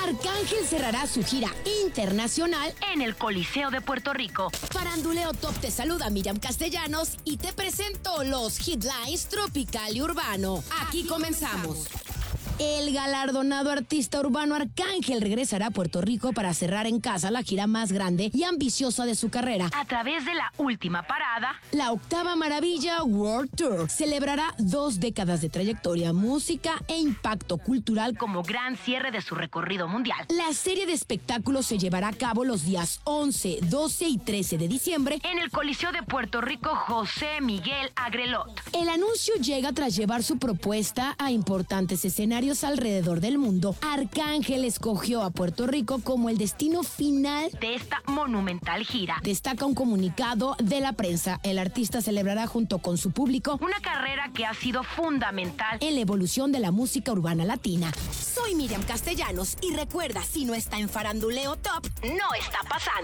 Arcángel cerrará su gira internacional en el Coliseo de Puerto Rico. Faranduleo Top te saluda Miriam Castellanos y te presento los headlines tropical y urbano. Aquí comenzamos. El galardonado artista urbano Arcángel regresará a Puerto Rico para cerrar en casa la gira más grande y ambiciosa de su carrera. A través de la última parada, la octava maravilla World Tour celebrará 2 décadas de trayectoria, música e impacto cultural como gran cierre de su recorrido mundial. La serie de espectáculos se llevará a cabo los días 11, 12 y 13 de diciembre en el Coliseo de Puerto Rico José Miguel Agrelot. El anuncio llega tras llevar su propuesta a importantes escenarios alrededor del mundo. Arcángel escogió a Puerto Rico como el destino final de esta monumental gira. Destaca un comunicado de la prensa. El artista celebrará junto con su público una carrera que ha sido fundamental en la evolución de la música urbana latina. Soy Miriam Castellanos y recuerda, si no está en Faranduleo Top, no está pasando.